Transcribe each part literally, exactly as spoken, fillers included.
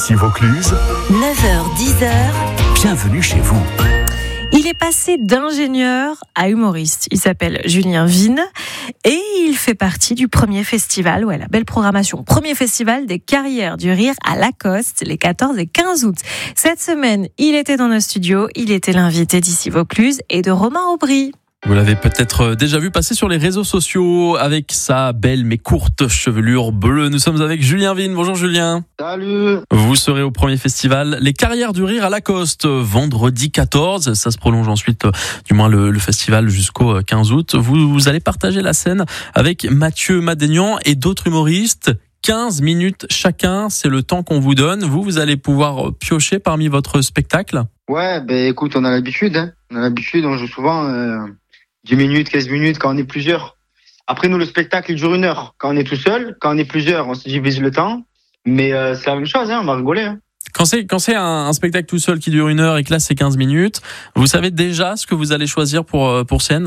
d'ici Vaucluse. neuf heures dix. Bienvenue chez vous. Il est passé d'ingénieur à humoriste. Il s'appelle Julien Vigne et il fait partie du premier festival, ouais, la belle programmation. Premier festival des Carrières du Rire à Lacoste, les quatorze et quinze août. Cette semaine, il était dans nos studios. Il était l'invité d'ici Vaucluse et de Romain Aubry. Vous l'avez peut-être déjà vu passer sur les réseaux sociaux avec sa belle mais courte chevelure bleue. Nous sommes avec Julien Vigne. Bonjour Julien. Salut. Vous serez au premier festival Les Carrières du Rire à Lacoste, vendredi quatorze. Ça se prolonge ensuite, du moins le, le festival jusqu'au quinze août. Vous, vous allez partager la scène avec Mathieu Madénian et d'autres humoristes. quinze minutes chacun, c'est le temps qu'on vous donne. Vous, vous allez pouvoir piocher parmi votre spectacle. Ouais, ben écoute, on a l'habitude. Hein. On a l'habitude, on joue souvent euh, dix minutes, quinze minutes quand on est plusieurs. Après, nous, le spectacle, il dure une heure. Quand on est tout seul, quand on est plusieurs, on se divise le temps. Mais euh, c'est la même chose, hein, on va rigoler. Hein. Quand c'est, quand c'est un, un spectacle tout seul qui dure une heure et que là, c'est quinze minutes, vous savez déjà ce que vous allez choisir pour, pour scène ?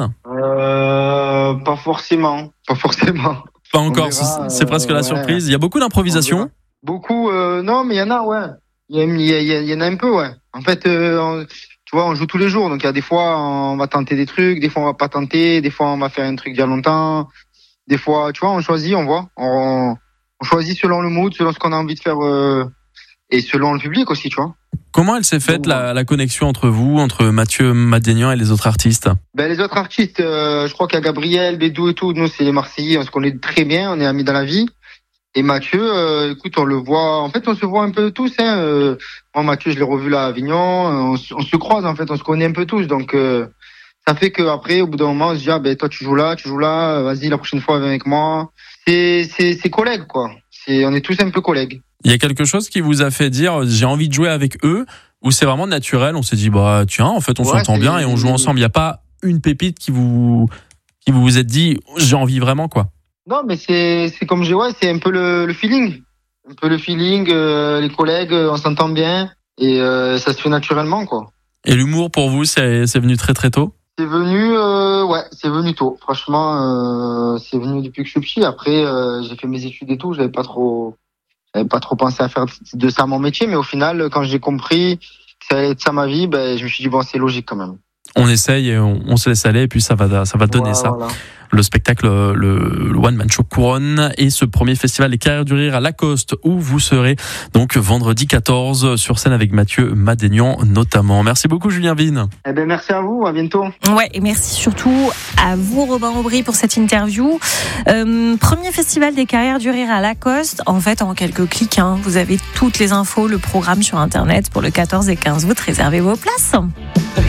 euh, Pas forcément. Pas forcément. Pas encore, verra, c'est, c'est presque euh, la ouais. surprise. Il y a beaucoup d'improvisation. Beaucoup, euh, non, mais il y en a, ouais. Il y, y, y, y en a un peu, ouais. En fait, euh, on, tu vois, on joue tous les jours, donc il y a des fois, on va tenter des trucs, des fois, on va pas tenter, des fois, on va faire un truc il y a longtemps, des fois, tu vois, on choisit, on voit, on, on choisit selon le mood, selon ce qu'on a envie de faire, euh, et selon le public aussi, tu vois. Comment elle s'est faite, la, la connexion entre vous, entre Mathieu Madénian et les autres artistes ? Ben, les autres artistes, euh, je crois qu'il y a Gabriel, Bédou et tout, nous, c'est les Marseillais, on se connaît très bien, on est amis dans la vie. Et Mathieu, euh, écoute, on le voit, en fait, on se voit un peu tous, hein. Euh, moi, Mathieu, je l'ai revu là à Avignon, on, on se croise, en fait, on se connaît un peu tous, donc, euh, ça fait qu'après, au bout d'un moment, on se dit, ah, ben, toi, tu joues là, tu joues là, vas-y, la prochaine fois, viens avec moi. C'est, c'est, c'est collègues, quoi. C'est, on est tous un peu collègues. Il y a quelque chose qui vous a fait dire, j'ai envie de jouer avec eux, ou c'est vraiment naturel, on s'est dit, bah, tiens, en fait, on Ouais, s'entend c'est- bien et on joue ensemble. Il n'y a pas une pépite qui vous, qui vous vous êtes dit, j'ai envie vraiment, quoi. Non, mais c'est, c'est comme j'ai, ouais, c'est un peu le, le feeling. Un peu le feeling, euh, les collègues, euh, on s'entend bien, et, euh, ça se fait naturellement, quoi. Et l'humour, pour vous, c'est, c'est venu très très tôt ? C'est venu, euh, ouais, c'est venu tôt. Franchement, euh, c'est venu depuis que je suis petit. Après, euh, j'ai fait mes études et tout. J'avais pas trop, j'avais pas trop pensé à faire de ça mon métier. Mais au final, quand j'ai compris que ça allait être ça ma vie, ben, je me suis dit bon, c'est logique quand même. On essaye et on, on se laisse aller et puis ça va, ça va donner Voilà, ça. voilà. Le spectacle, le, le One Man Show Couronne et ce premier festival Les Carrières du Rire à Lacoste où vous serez donc vendredi quatorze sur scène avec Mathieu Madénian notamment. Merci beaucoup Julien Vigne. Eh ben, merci à vous. À bientôt. Ouais, et merci surtout à vous, Romain Aubry, pour cette interview. Euh, premier festival des Carrières du Rire à Lacoste. En fait, en quelques clics, hein, vous avez toutes les infos, le programme sur Internet pour le quatorze et quinze août. Réservez vos places.